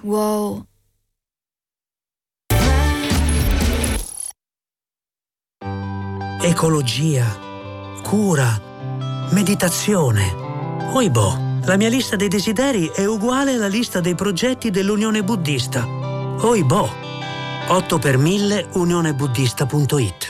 Wow. Ecologia, cura, meditazione. Oibo, la mia lista dei desideri è uguale alla lista dei progetti dell'Unione Buddista. Oibo, 8 per 1000 unionebuddista.it.